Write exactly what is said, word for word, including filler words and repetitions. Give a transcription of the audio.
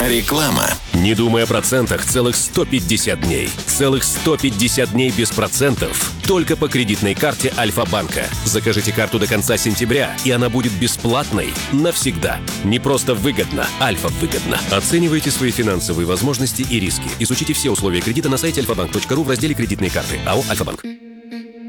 Реклама. Не думай о процентах целых сто пятьдесят дней. Целых сто пятьдесят дней без процентов. Только по кредитной карте Альфа-банка. Закажите карту до конца сентября, и она будет бесплатной навсегда. Не просто выгодно, Альфа выгодно. Оценивайте свои финансовые возможности и риски. Изучите все условия кредита на сайте альфа банк точка ру в разделе «Кредитные карты». АО «Альфа-банк».